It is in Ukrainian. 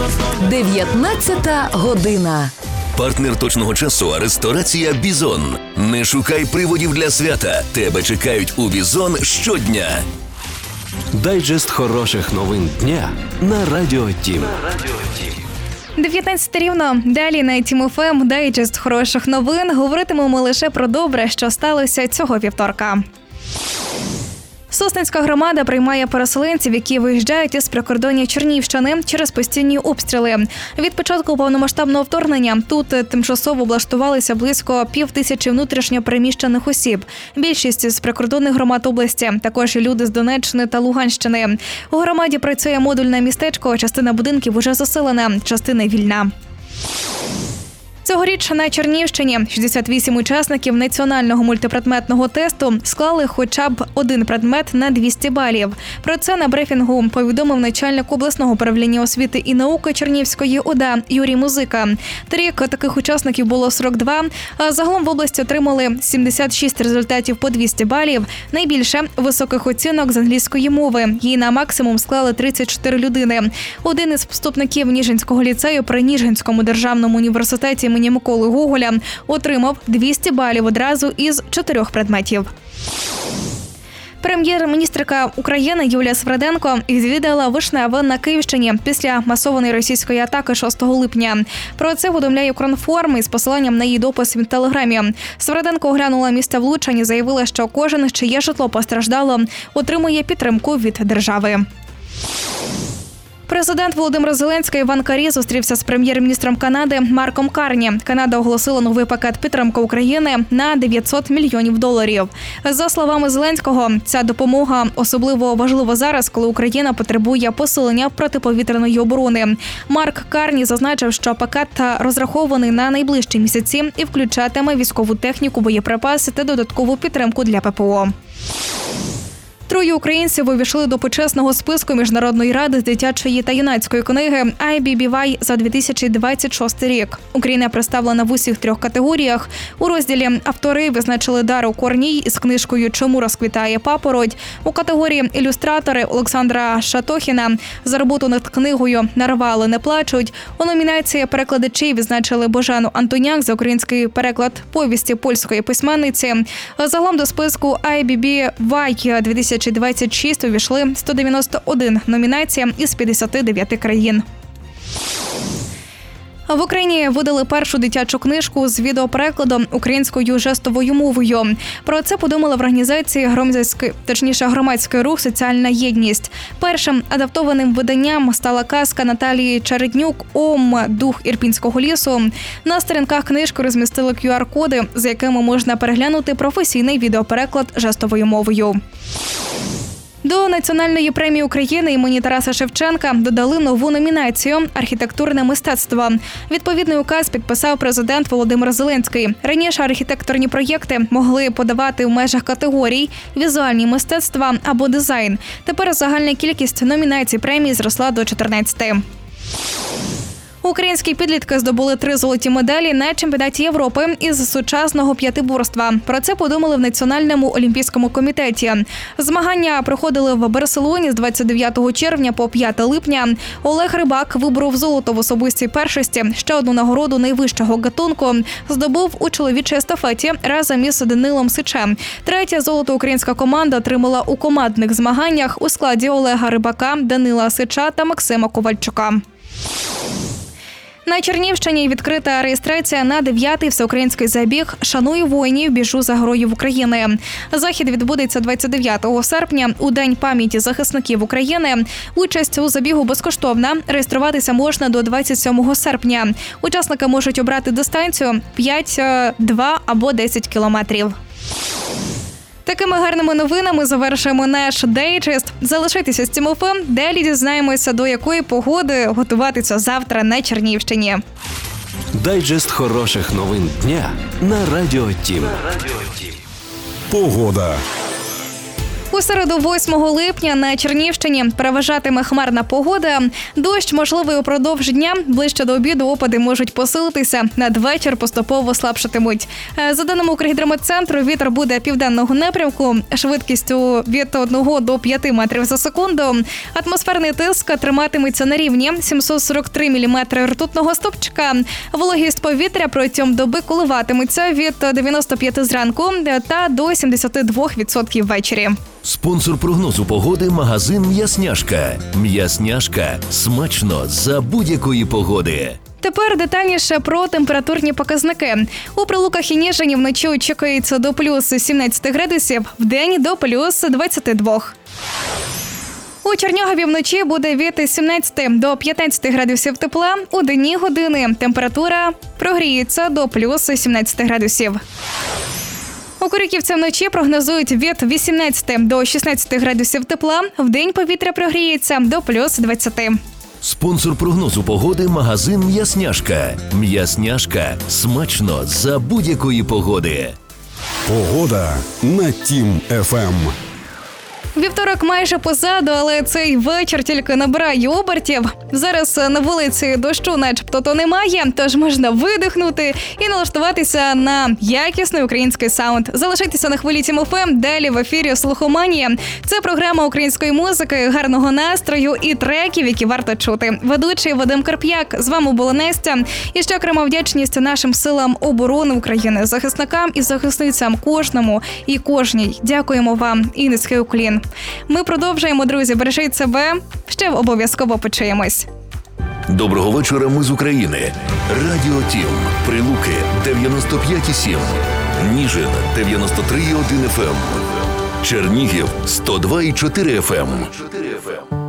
19 година. Партнер точного часу – ресторація «Бізон». Не шукай приводів для свята. Тебе чекають у «Бізон» щодня. Дайджест хороших новин дня на Радіо Тім. 19 рівно. Далі на Тім ФМ дайджест хороших новин. Говоритимемо лише про добре, що сталося цього вівторка. Сосницька громада приймає переселенців, які виїжджають із прикордоння Чернігівщини через постійні обстріли. Від початку повномасштабного вторгнення тут тимчасово облаштувалися близько 5000 внутрішньо переміщених осіб. Більшість з прикордонних громад області, також і люди з Донеччини та Луганщини. У громаді працює модульне містечко, частина будинків уже заселена, частина вільна. Цьогоріч на Чернігівщині 68 учасників національного мультипредметного тесту склали хоча б один предмет на 200 балів. Про це на брифінгу повідомив начальник обласного управління освіти і науки Чернігівської ОДА Юрій Музика. Торік таких учасників було 42, а загалом в області отримали 76 результатів по 200 балів. Найбільше високих оцінок з англійської мови. Її на максимум склали 34 людини. Один із вступників Ніжинського ліцею при Ніжинському державному університеті імені Миколи Гоголя отримав 200 балів одразу із 4 предметів. Прем'єр-міністерка України Юлія Свириденко відвідала Вишневе на Київщині після масованої російської атаки 6 липня. Про це повідомляє Укрінформ із посиланням на її допис в Телеграмі. Свириденко оглянула місце влучень і заявила, що кожен, чиє житло постраждало, отримує підтримку від держави. Президент Володимир Зеленський в Анкарі зустрівся з прем'єр-міністром Канади Марком Карні. Канада оголосила новий пакет підтримки України на $900 мільйонів. За словами Зеленського, ця допомога особливо важлива зараз, коли Україна потребує посилення протиповітряної оборони. Марк Карні зазначив, що пакет розрахований на найближчі місяці і включатиме військову техніку, боєприпаси та додаткову підтримку для ППО. 3 українців увійшли до почесного списку Міжнародної ради з дитячої та юнацької книги IBBY за 2026 рік. Україна представлена в усіх 3 категоріях. У розділі «Автори» визначили Дару Корній із книжкою «Чому розквітає папороть». У категорії «Ілюстратори» Олександра Шатохіна за роботу над книгою «Нарвали, не плачуть». У номінації «Перекладачі» відзначили Божену Антоняк за український переклад повісті польської письменниці. Загалом до списку IBBY 2026 увійшли 191 номінацій із 59 країн. В Україні видали першу дитячу книжку з відеоперекладом українською жестовою мовою. Про це подумала в організації громадський рух «Соціальна єдність». Першим адаптованим виданням стала казка Наталії Череднюк «Ом. Дух Ірпінського лісу». На сторінках книжки розмістили QR-коди, за якими можна переглянути професійний відеопереклад жестовою мовою. До Національної премії України імені Тараса Шевченка додали нову номінацію «Архітектурне мистецтво». Відповідний указ підписав президент Володимир Зеленський. Раніше архітекторні проєкти могли подавати в межах категорій «Візуальні мистецтва» або «Дизайн». Тепер загальна кількість номінацій премії зросла до 14. Українські підлітки здобули 3 золоті медалі на чемпіонаті Європи із сучасного п'ятиборства. Про це подумали в Національному олімпійському комітеті. Змагання проходили в Барселоні з 29 червня по 5 липня. Олег Рибак виборов золото в особистій першості. Ще одну нагороду найвищого гатунку здобув у чоловічій естафеті разом із Данилом Сичем. 3 золото українська команда отримала у командних змаганнях у складі Олега Рибака, Данила Сича та Максима Ковальчука. На Чернігівщині відкрита реєстрація на 9-й всеукраїнський забіг «Шаную воїнів, біжу за героїв України». Захід відбудеться 29 серпня, у День пам'яті захисників України. Участь у забігу безкоштовна. Реєструватися можна до 27 серпня. Учасники можуть обрати дистанцію 5, 2 або 10 кілометрів. Такими гарними новинами завершуємо наш дайджест. Залишайтеся з Тім ФМ, далі дізнаємося, до якої погоди готуватися завтра на Чернігівщині. Дайджест хороших новин дня на Радіо Тім. Погода. У середу 8 липня на Чернігівщині переважатиме хмарна погода. Дощ можливий упродовж дня. Ближче до обіду опади можуть посилитися. Надвечір поступово слабшатимуть. За даними Укргідрометцентру, вітер буде південного напрямку швидкістю від 1 до 5 метрів за секунду. Атмосферний тиск триматиметься на рівні 743 міліметри ртутного стовпчика. Вологість повітря протягом доби коливатиметься від 95 зранку та до 72% ввечері. Спонсор прогнозу погоди – магазин «М'ясняшка». «М'ясняшка» – смачно за будь-якої погоди. Тепер детальніше про температурні показники. У Прилуках і Ніжині вночі очікується до плюс 17 градусів, вдень до плюс 22. У Чернігові вночі буде від 17 до 15 градусів тепла. У денні години температура прогріється до плюс 17 градусів. У Корюківці вночі прогнозують від 18 до 16 градусів тепла. Вдень повітря прогріється до плюс 20. Спонсор прогнозу погоди – магазин «М'ясняшка». «М'ясняшка» – смачно за будь-якої погоди. Погода на Тім ФМ. Вівторок майже позаду, але цей вечір тільки набирає обертів. Зараз на вулиці дощу начебто то немає, тож можна видихнути і налаштуватися на якісний український саунд. Залишайтеся на хвилі Тім ФМ, далі в ефірі «Слухоманія». Це програма української музики, гарного настрою і треків, які варто чути. Ведучий Вадим Карп'як, з вами була Настя. І ще окрема вдячність нашим силам оборони України, захисникам і захисницям, кожному і кожній. Дякуємо вам і низький уклін. Ми продовжуємо, друзі, бережіть себе, ще обов'язково почуємось. Доброго вечора, ми з України. Радіо Тім. Прилуки 95,7. Ніжин 93,1 FM. Чернігів 102,4 FM.